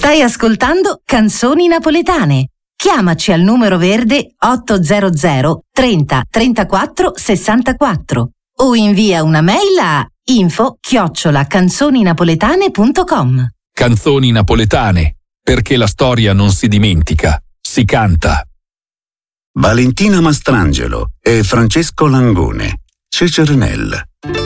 Stai ascoltando Canzoni Napoletane. Chiamaci al numero verde 800 30 34 64 o invia una mail a info@canzoninapoletane.com. Canzoni napoletane, perché la storia non si dimentica, si canta. Valentina Mastrangelo e Francesco Langone, Cecernel.